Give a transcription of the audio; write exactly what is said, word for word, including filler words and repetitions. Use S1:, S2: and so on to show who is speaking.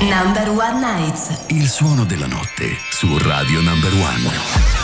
S1: Number One Nights.
S2: Il suono della notte su Radio Number One.